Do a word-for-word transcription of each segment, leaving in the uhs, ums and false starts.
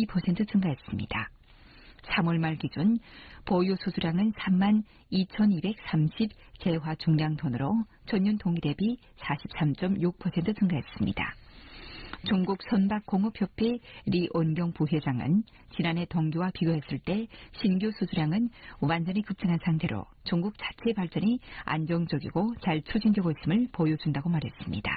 이 퍼센트 증가했습니다. 삼월 말 기준 보유 수수량은 삼만 이천이백삼십 재화 중량 톤으로 전년 동기 대비 사십삼 점 육 퍼센트 증가했습니다. 중국 선박공업협회 리온경 부회장은 지난해 동기와 비교했을 때 신규 수수량은 완전히 급증한 상태로 중국 자체 발전이 안정적이고 잘 추진되고 있음을 보여준다고 말했습니다.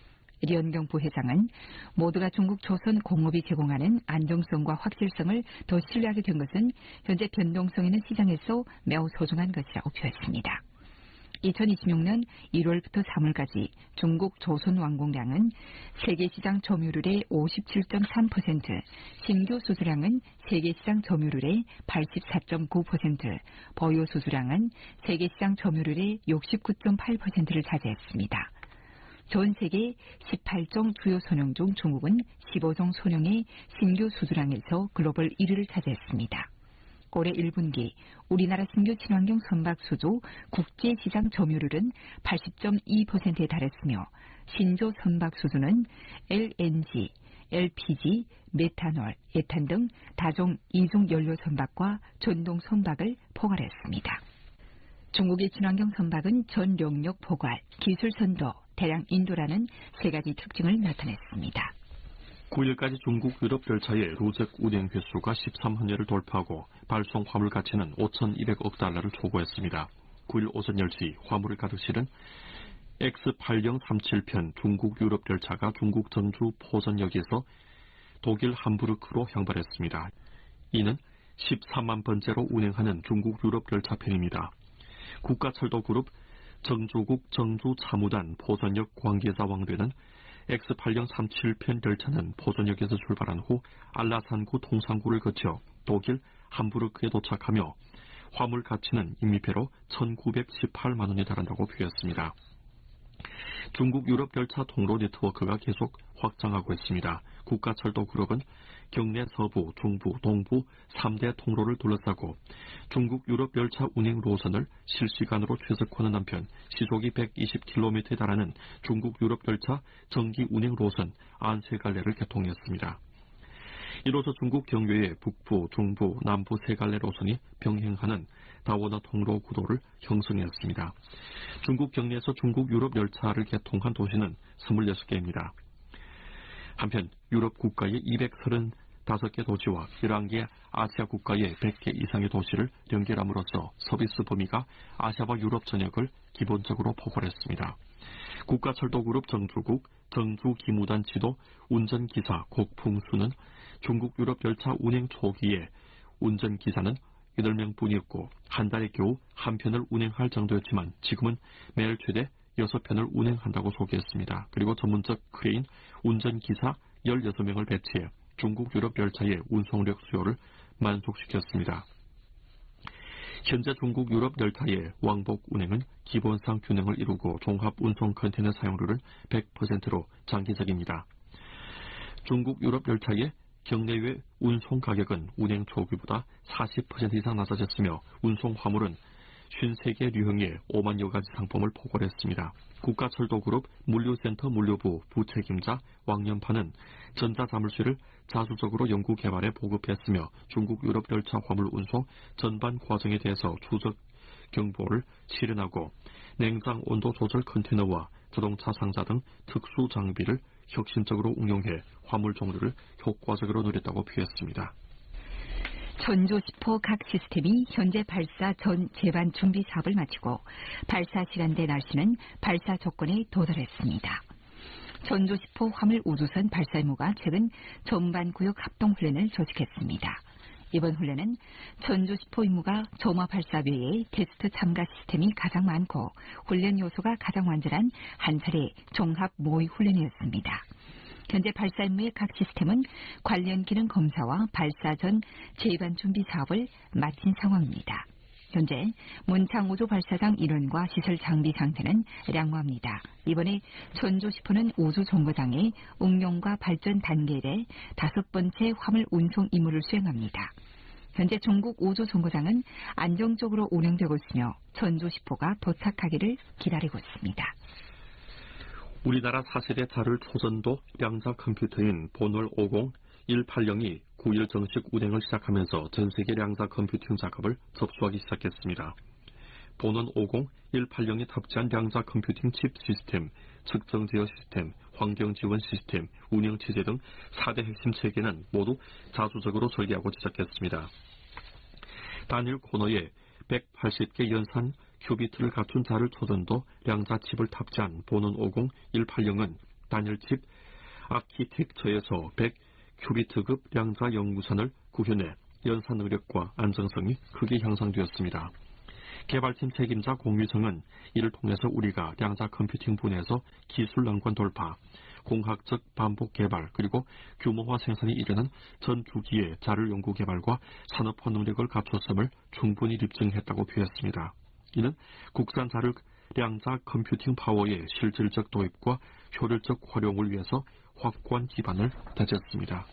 리온경 부회장은 모두가 중국 조선 공업이 제공하는 안정성과 확실성을 더 신뢰하게 된 것은 현재 변동성 있는 시장에서 매우 소중한 것이라고 표했습니다. 이천이십육 년 일월부터 삼월까지 중국 조선 완공량은 세계시장 점유율의 오십칠 점 삼 퍼센트, 신규 수수량은 세계시장 점유율의 팔십사 점 구 퍼센트, 보유 수수량은 세계시장 점유율의 육십구 점 팔 퍼센트를 차지했습니다. 전 세계 십팔 종 주요 선용 중 중국은 십오 종 선용의 신규 수수량에서 글로벌 일 위를 차지했습니다. 올해 일 분기 우리나라 신규 친환경 선박 수주 국제시장 점유율은 팔십 점 이 퍼센트에 달했으며 신조 선박 수주는 엘엔지, 엘피지, 메탄올, 에탄 등 다종 이중 연료 선박과 전동 선박을 포괄했습니다. 중국의 친환경 선박은 전 용역 포괄, 기술 선도, 대량 인도라는 세 가지 특징을 나타냈습니다. 구 일까지 중국 유럽 열차의 로직 운행 횟수가 십삼만 회를 돌파하고 발송 화물 가치는 오천이백억 달러를 초과했습니다. 구 일 오전 열 시 화물을 가득 실은 엑스 팔공삼칠 편 중국 유럽 열차가 중국 전주 포선역에서 독일 함부르크로 향발했습니다. 이는 십삼만 번째로 운행하는 중국 유럽 열차편입니다. 국가철도그룹 정조국 정주차무단 포선역 관계자 왕배는 엑스 팔공삼칠 편 열차는 포선역에서 출발한 후 알라산구 통상구를 거쳐 독일 함부르크에 도착하며 화물 가치는 인미배로 천구백십팔만 원에 달한다고 표했습니다. 중국 유럽 열차 통로 네트워크가 계속 확장하고 있습니다. 국가철도그룹은 경내 서부, 중부, 동부 삼 대 통로를 둘러싸고 중국 유럽 열차 운행 노선을 실시간으로 최적화하는 한편 시속이 백이십 킬로미터에 달하는 중국 유럽 열차 정기 운행 노선 구십삼 갈래를 개통했습니다. 이로써 중국 경유의 북부, 중부, 남부 세 갈래 노선이 병행하는 다원화 통로 구도를 형성했습니다. 중국 경내에서 중국 유럽 열차를 개통한 도시는 스물여섯 개입니다. 한편 유럽 국가의 이백삼십오 개 도시와 열한 개 아시아 국가의 백 개 이상의 도시를 연결함으로써 서비스 범위가 아시아와 유럽 전역을 기본적으로 포괄했습니다. 국가철도그룹 정주국 정주기무단 지도 운전기사 곡풍수는 중국 유럽 열차 운행 초기에 운전기사는 여덟 명뿐이었고 한 달에 겨우 한 편을 운행할 정도였지만 지금은 매일 최대 여섯 편을 운행한다고 소개했습니다. 그리고 전문적 크레인 운전기사 열여섯 명을 배치해 중국 유럽 열차의 운송력 수요를 만족시켰습니다. 현재 중국 유럽 열차의 왕복 운행은 기본상 균형을 이루고 종합 운송 컨테이너 사용률은 백 퍼센트로 장기적입니다. 중국 유럽 열차의 경내외 운송 가격은 운행 초기보다 사십 퍼센트 이상 낮아졌으며 운송 화물은 오십삼 개 류형의 오만여 가지 상품을 포괄했습니다. 국가철도그룹 물류센터 물류부 부책임자 왕연파는 전자자물쇠를 자주적으로 연구 개발에 보급했으며 중국 유럽 열차 화물 운송 전반 과정에 대해서 추적 경보를 실현하고 냉장 온도 조절 컨테이너와 자동차 상자 등 특수 장비를 혁신적으로 응용해 화물 종류를 효과적으로 누렸다고 표했습니다. 전조 십 호 각 시스템이 현재 발사 전 제반 준비 사업을 마치고 발사 시간대 날씨는 발사 조건에 도달했습니다. 전조 십 호 화물 우주선 발사 임무가 최근 전반 구역 합동 훈련을 조직했습니다. 이번 훈련은 전조 십 호 임무가 점화 발사 외에 테스트 참가 시스템이 가장 많고 훈련 요소가 가장 완전한 한 차례 종합 모의 훈련이었습니다. 현재 발사 임무의 각 시스템은 관련 기능 검사와 발사 전 제반 준비 사업을 마친 상황입니다. 현재 문창 우주 발사장 인원과 시설 장비 상태는 양호합니다. 이번에 전조 십 호는 우주 정거장의 응용과 발전 단계에 다섯 번째 화물 운송 임무를 수행합니다. 현재 중국 우주 정거장은 안정적으로 운영되고 있으며 전조 십 호가 도착하기를 기다리고 있습니다. 우리나라 사 세대 자율 초전도 양자 컴퓨터인 본월 오공 일팔공이 구 일 정식 운행을 시작하면서 전 세계 량자 컴퓨팅 작업을 접수하기 시작했습니다. 본원 오공 일팔공이 탑재한 량자 컴퓨팅 칩 시스템, 측정 제어 시스템, 환경 지원 시스템, 운영 체제 등 사 대 핵심 체계는 모두 자주적으로 설계하고 제작했습니다. 단일 코너에 백팔십 개 연산 큐비트를 갖춘 자를 초전도 량자 칩을 탑재한 본원 오공 일팔공은 단일 칩 아키텍처에서 백 큐비트급 량자 연구선을 구현해 연산 능력과 안정성이 크게 향상되었습니다. 개발팀 책임자 공유성은 이를 통해서 우리가 량자 컴퓨팅 분야에서 기술 난관 돌파, 공학적 반복 개발 그리고 규모화 생산이 이르는 전 주기의 자료 연구 개발과 산업화 능력을 갖췄음을 충분히 입증했다고 표했습니다. 이는 국산 자료 량자 컴퓨팅 파워의 실질적 도입과 효율적 활용을 위해서 확고한 기반을 다졌습니다.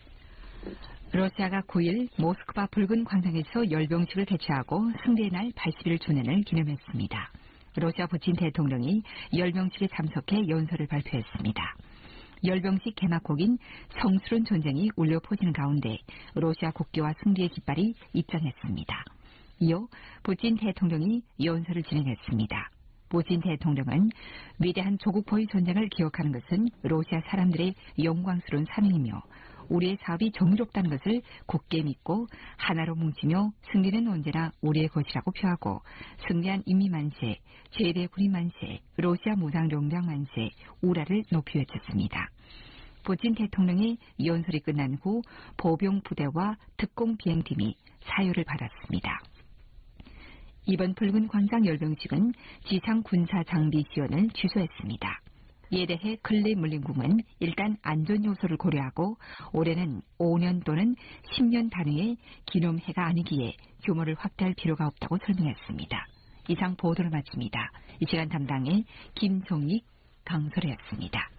러시아가 구 일 모스크바 붉은 광장에서 열병식을 개최하고 승리의 날 팔십 일 주년을 기념했습니다. 러시아 푸틴 대통령이 열병식에 참석해 연설을 발표했습니다. 열병식 개막곡인 성스러운 전쟁이 울려 퍼지는 가운데 러시아 국기와 승리의 깃발이 입장했습니다. 이어 푸틴 대통령이 연설을 진행했습니다. 푸틴 대통령은 위대한 조국보위 전쟁을 기억하는 것은 러시아 사람들의 영광스러운 사명이며 우리의 사업이 정의롭다는 것을 굳게 믿고 하나로 뭉치며 승리는 언제나 우리의 것이라고 표하고 승리한 인미 만세, 최대 군인 만세, 러시아 무장력량 만세, 우라를 높이 외쳤습니다. 푸틴 대통령의 연설이 끝난 후 보병 부대와 특공 비행팀이 사유를 받았습니다. 이번 붉은 광장 열병식은 지상 군사 장비 지원을 취소했습니다. 이에 대해 클레물린궁은 일단 안전 요소를 고려하고 올해는 오 년 또는 십 년 단위의 기념해가 아니기에 규모를 확대할 필요가 없다고 설명했습니다. 이상 보도를 마칩니다. 이 시간 담당의 김종익 강설이었습니다.